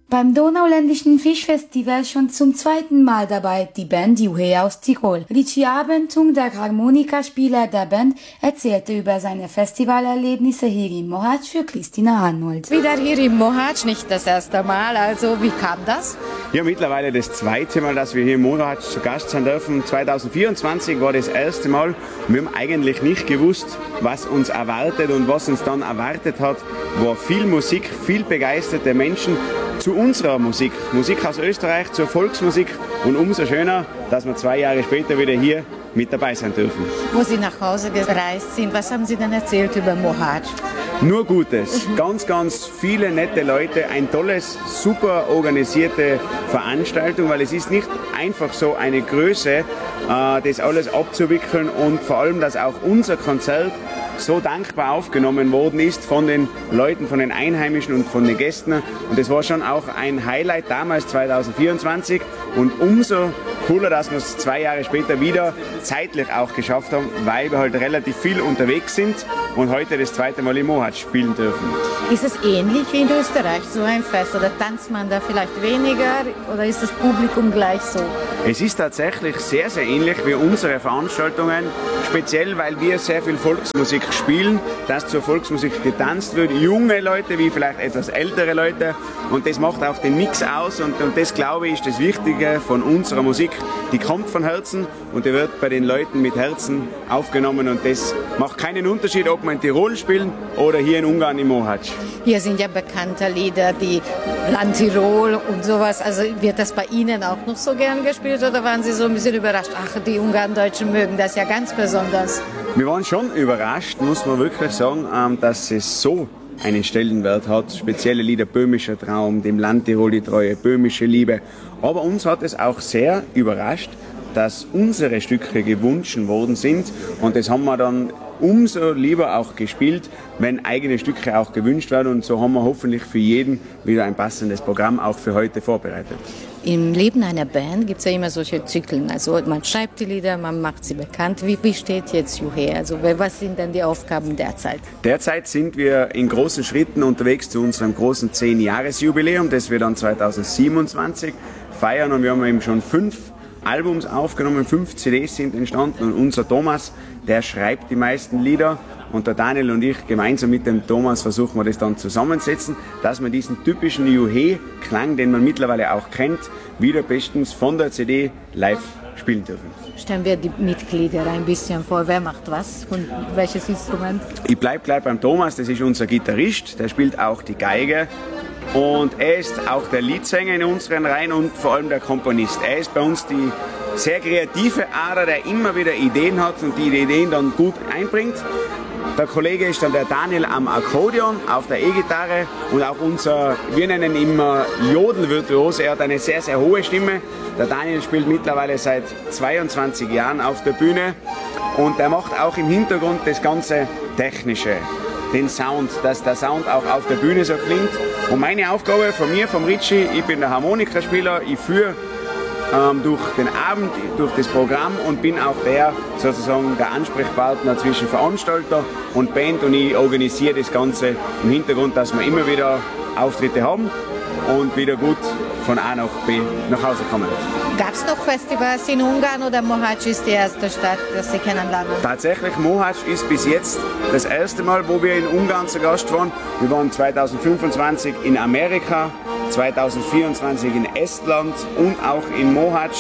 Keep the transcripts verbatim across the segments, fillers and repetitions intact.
Beim Donauländischen Fischfestival schon zum zweiten Mal dabei, die Band Juhe aus Tirol. Richie Abentung, der Harmonikaspieler der Band, erzählte über seine Festivalerlebnisse hier in Mohács für Christina Arnold. Wieder hier in Mohács, nicht das erste Mal, also wie kam das? Ja, mittlerweile das zweite Mal, dass wir hier in Mohács zu Gast sein dürfen. zweitausendvierundzwanzig war das erste Mal. Wir haben eigentlich nicht gewusst, was uns erwartet, und was uns dann erwartet hat, war viel Musik, viel begeisterte Menschen zu unserer Musik, Musik aus Österreich, zur Volksmusik, und umso schöner, dass wir zwei Jahre später wieder hier mit dabei sein dürfen. Wo Sie nach Hause gereist sind, was haben Sie denn erzählt über Mohács? Nur Gutes, ganz, ganz viele nette Leute, ein tolles, super organisierte Veranstaltung, weil es ist nicht einfach so eine Größe, äh, das alles abzuwickeln, und vor allem, dass auch unser Konzert so dankbar aufgenommen worden ist von den Leuten, von den Einheimischen und von den Gästen. Und das war schon auch ein Highlight damals, zweitausendvierundzwanzig. Und umso cooler, dass wir es zwei Jahre später wieder zeitlich auch geschafft haben, weil wir halt relativ viel unterwegs sind und heute das zweite Mal in Mohács spielen dürfen. Ist es ähnlich wie in Österreich, so ein Fest? Oder tanzt man da vielleicht weniger? Oder ist das Publikum gleich so? Es ist tatsächlich sehr, sehr ähnlich wie unsere Veranstaltungen. Speziell, weil wir sehr viel Volksmusik spielen, dass zur Volksmusik getanzt wird. Junge Leute wie vielleicht etwas ältere Leute. Und das macht auch den Mix aus. Und, und das, glaube ich, ist das Wichtige von unserer Musik. Die kommt von Herzen und die wird bei den Leuten mit Herzen aufgenommen. Und das macht keinen Unterschied, ob wir in Tirol spielen oder hier in Ungarn in Mohács. Hier sind ja bekannte Lieder, die Land Tirol und sowas. Also wird das bei Ihnen auch noch so gern gespielt, oder waren Sie so ein bisschen überrascht? Ach, die Ungarn-Deutschen mögen das ja ganz besonders. Wir waren schon überrascht, muss man wirklich sagen, dass es so einen Stellenwert hat. Spezielle Lieder, Böhmischer Traum, dem Land Tirol die Treue, Böhmische Liebe. Aber uns hat es auch sehr überrascht, dass unsere Stücke gewünscht worden sind, und das haben wir dann umso lieber auch gespielt, wenn eigene Stücke auch gewünscht werden, und so haben wir hoffentlich für jeden wieder ein passendes Programm auch für heute vorbereitet. Im Leben einer Band gibt es ja immer solche Zyklen, also man schreibt die Lieder, man macht sie bekannt. Wie, wie steht jetzt Juhe? Also was sind denn die Aufgaben derzeit? Derzeit sind wir in großen Schritten unterwegs zu unserem großen zehn-Jahres-Jubiläum, das wir dann zweitausendsiebenundzwanzig feiern, und wir haben eben schon fünf Albums aufgenommen, fünf C Ds sind entstanden, und unser Thomas, der schreibt die meisten Lieder, und der Daniel und ich gemeinsam mit dem Thomas versuchen wir das dann zusammensetzen, dass wir diesen typischen Juhe-Klang, den man mittlerweile auch kennt, wieder bestens von der C D live spielen dürfen. Stellen wir die Mitglieder ein bisschen vor, wer macht was und welches Instrument? Ich bleibe gleich beim Thomas, das ist unser Gitarrist, der spielt auch die Geige. Und er ist auch der Leadsänger in unseren Reihen und vor allem der Komponist. Er ist bei uns die sehr kreative Ader, der immer wieder Ideen hat und die Ideen dann gut einbringt. Der Kollege ist dann der Daniel am Akkordeon, auf der E-Gitarre, und auch unser, wir nennen ihn immer Jodelvirtuos. Er hat eine sehr, sehr hohe Stimme. Der Daniel spielt mittlerweile seit zweiundzwanzig Jahren auf der Bühne, und er macht auch im Hintergrund das ganze Technische. Den Sound, dass der Sound auch auf der Bühne so klingt. Und meine Aufgabe von mir, vom Richie, ich bin der Harmonikaspieler, ich führe ähm, durch den Abend, durch das Programm, und bin auch der, sozusagen der Ansprechpartner zwischen Veranstalter und Band, und ich organisiere das Ganze im Hintergrund, dass wir immer wieder Auftritte haben und wieder gut von A nach B nach Hause kommen. Gab es noch Festivals in Ungarn, oder Mohács ist die erste Stadt, das Sie kennenlernen? Tatsächlich, Mohács ist bis jetzt das erste Mal, wo wir in Ungarn zu Gast waren. Wir waren zweitausendfünfundzwanzig in Amerika, zweitausendvierundzwanzig in Estland und auch in Mohács.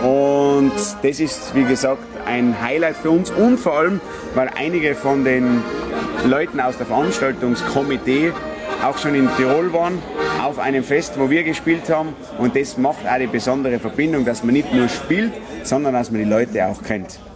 Und das ist, wie gesagt, ein Highlight für uns, und vor allem, weil einige von den Leuten aus der Veranstaltungskomitee auch schon in Tirol waren, auf einem Fest, wo wir gespielt haben, und das macht auch die besondere Verbindung, dass man nicht nur spielt, sondern dass man die Leute auch kennt.